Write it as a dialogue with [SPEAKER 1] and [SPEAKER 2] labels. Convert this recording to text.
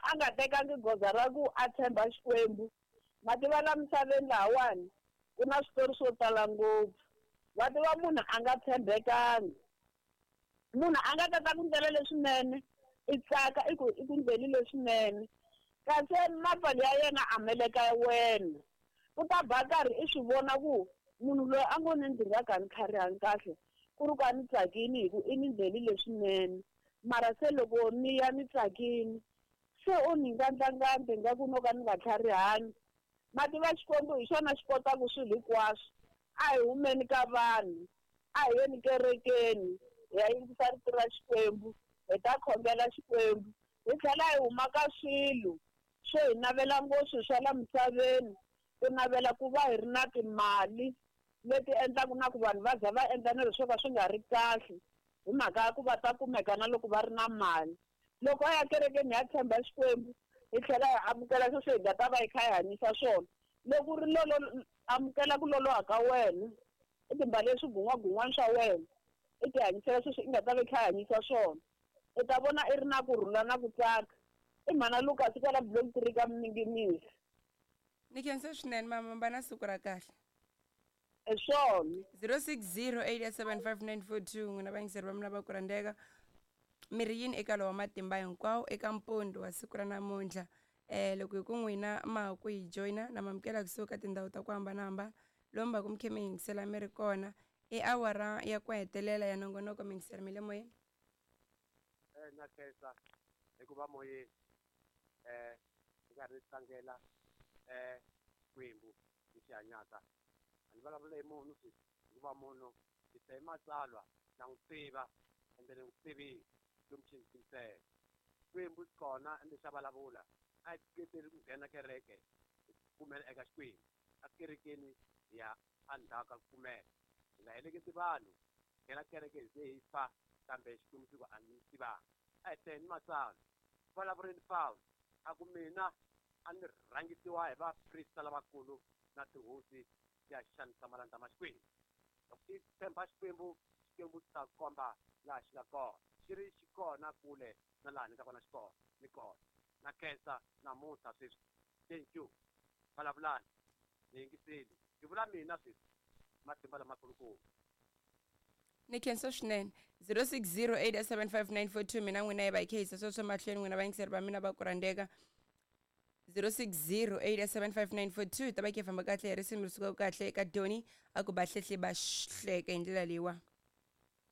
[SPEAKER 1] a nga tekangi goza ra ku a tshemba Xikwembu ma tiva la misaveni lawani ku na switori swo tala ngopfu va tiva munhu a nga tshembekangi munhu a nga tata ku ndlela leswinene i tsaka i ku ndleli leswinene kasi mapfali ya yena a meleka wena ku ta ba karhi i swi vona ku munhu loyi a ngo ni ndzi nga ka ni kharihangi kahle ku ri ku a ni tsakini hi ku i ni ndleli leswinene mara se loko ni ya ni tsakini se u ni ngandlangandle nga ku no ka ni nga tlharihangi ma tiva Xikwembu hi xona xi kotaka swilo hinkwaswo a hi humeni ka vanhu a hi yeni kerekeni hi ya yingisa rito ra Xikwembu hi ta khongela Xikwembu hi tlhela hi huma ka swilo swo hi navela ngopfu swa la misaveni ku navela ku va hi ri na timali leti endlaku na ku vanhu va za va endla na leswo ka swi nga ri kahle hi mhaka ya ku va ta kumeka na loko va ri na mali loko a ya kerekeni ya tshemba Xikwembu hi tlhela hi amukela sweswo hi nga ta va hi kha hi hanyisa swona loko ri lolo amukela ku loloha ka wena i timbali swigungwagungwana swa wena i ti hanyisela sweswo i nga ta va hi kha hi hanyisa swona i ta vona i ri na kurhula na ku tsaka i mhana Lucas ka block 3 ka Minginisi
[SPEAKER 2] ni khensa swinene mama mba na siku ra kahle
[SPEAKER 1] hi swona
[SPEAKER 2] 0608875942 n'wina vayingiseri va mina va ku rhandeka mi ri yini eka lowa matimba hinkwawo eka mpondo wa siku ra namuntlha loko hi ku n'wina ma ku hi joina na mamukela kusuka tindhawu ta ku hambanahambana lomu va ku mi khe mi yingisela mi ri kona i awara ya ku hetelela ya nongonoko mi yingisela mi le moyeni
[SPEAKER 3] na khensa hikuva moyeni nkarhi tlangela Xikwembu lexi hanyaka a ni vulavula hi munhu hikuva munhu i te matsalwa na n'wi tiva ende ni n'wi tivile lomu xintimisela Xikwembu xi kona ende xa vulavula a hi tiketeli ku nghena kereke hi kumela eka Xikwembu a kerekeni hi ya endzhaku ka ku kumela hi nga heleketi vanhu nghena kereke hi ze hi fa kambe Xikwembu xi ku a ni tivanga a hi teni matsalwa vulavuleni Pawulo a ku mina a ni rhangisiwa hi vaprista lavakulu na tihosi ya xanisa malanda ma Xikwembu loko i tshemba Xikwembu Xikwembu xi ta komba laha xi nga kona xi ri xi kona kule na laha ni nga kona xi kona ni kona na khensa namuntlha sweswi thank you vulavulani ni yingiseli hi vula mina sweswi matimba lamakulunkulu
[SPEAKER 2] ni khensa swinene 0608875942 mina n'wina hi va hi khehisa sweswo mahlweni n'wina vayingiseri va mina va ku rhandeka 0608875942 ta va ke famba kahle hi risimu ri sukaka kahle eka Doni a ku bahlehli ba hleka hi ndlela leyiwa